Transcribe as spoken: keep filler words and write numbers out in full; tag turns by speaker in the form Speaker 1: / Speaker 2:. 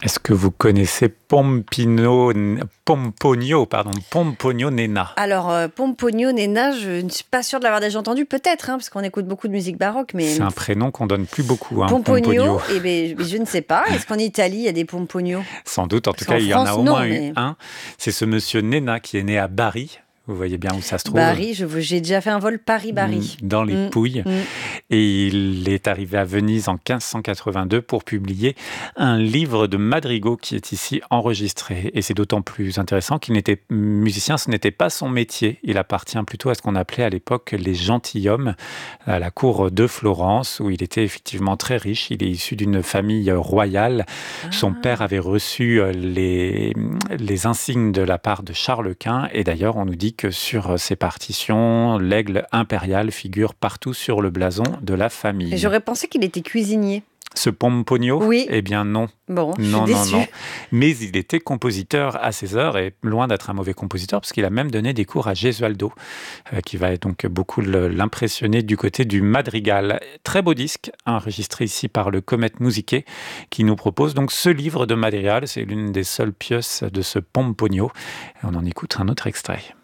Speaker 1: Est-ce que vous connaissez Pompino, Pomponio, pardon, Pomponio Nenna?
Speaker 2: Alors, euh, Pomponio Nenna, je ne suis pas sûre de l'avoir déjà entendu, peut-être, hein, parce qu'on écoute beaucoup de musique baroque, mais...
Speaker 1: C'est un prénom qu'on donne plus beaucoup, hein,
Speaker 2: Pomponio,
Speaker 1: Pomponio.
Speaker 2: eh ben, je ne sais pas. Est-ce qu'en Italie, il y a des Pomponio?
Speaker 1: Sans doute, en
Speaker 2: Parce
Speaker 1: tout cas,
Speaker 2: qu'en
Speaker 1: il y en a
Speaker 2: France,
Speaker 1: au
Speaker 2: non,
Speaker 1: moins
Speaker 2: mais-
Speaker 1: eu un. C'est ce monsieur Nenna qui est né à Bari. Vous voyez bien où ça se trouve.
Speaker 2: Bari, je, j'ai déjà fait un vol Paris-Bari.
Speaker 1: Dans les
Speaker 2: Mm,
Speaker 1: Pouilles.
Speaker 2: mm.
Speaker 1: Et il est arrivé à Venise en quinze cent quatre-vingt-deux pour publier un livre de madrigaux qui est ici enregistré. Et c'est d'autant plus intéressant qu'il n'était musicien, ce n'était pas son métier. Il appartient plutôt à ce qu'on appelait à l'époque les gentilshommes, à la cour de Florence, où il était effectivement très riche. Il est issu d'une famille royale. Son
Speaker 2: Ah.
Speaker 1: père avait reçu les, les insignes de la part de Charles Quint. Et d'ailleurs, on nous dit que sur ses partitions, l'aigle impérial figure partout sur le blason de la famille.
Speaker 2: Et j'aurais pensé qu'il était cuisinier.
Speaker 1: Ce Pomponio?
Speaker 2: Oui.
Speaker 1: Eh bien non.
Speaker 2: Bon, je
Speaker 1: non,
Speaker 2: suis
Speaker 1: non,
Speaker 2: déçue.
Speaker 1: non. Mais il était compositeur à ses heures et loin d'être un mauvais compositeur parce qu'il a même donné des cours à Gesualdo, euh, qui va donc beaucoup l'impressionner du côté du madrigal. Très beau disque, enregistré ici par le Comète Musiqué, qui nous propose donc ce livre de madrigal. C'est l'une des seules pièces de ce Pomponio. Et on en écoute un autre extrait.